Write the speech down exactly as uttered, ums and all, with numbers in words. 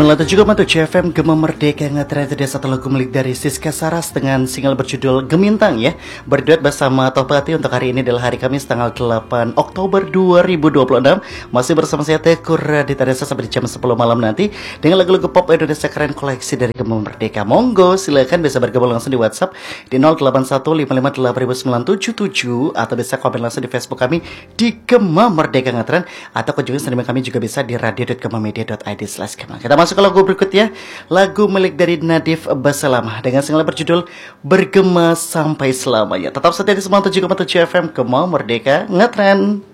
sembilan puluh tujuh koma tujuh F M Gema Merdeka ngetren ada satu lagu milik dari Siska Saras dengan single berjudul Gemintang ya. Berduet bersama Topati untuk hari ini adalah hari Kamis tanggal delapan Oktober dua ribu dua puluh enam. Masih bersama saya Tekur Raditya Desa sampai di jam sepuluh malam nanti dengan lagu-lagu pop Indonesia keren koleksi dari Gema Merdeka. Monggo silakan bisa bergabung langsung di WhatsApp di nol delapan satu lima lima delapan sembilan tujuh tujuh atau bisa komen langsung di Facebook kami di Gema Merdeka ngetren atau kunjungi streaming kami juga bisa di radio dot gemamedia dot i d slash gema. Kita masuk ke lagu berikutnya, lagu milik dari Nadif Basalamah dengan single berjudul Bergema Sampai Selamanya. Tetap setia di sembilan puluh tujuh koma tujuh F M Gema Merdeka ngetren.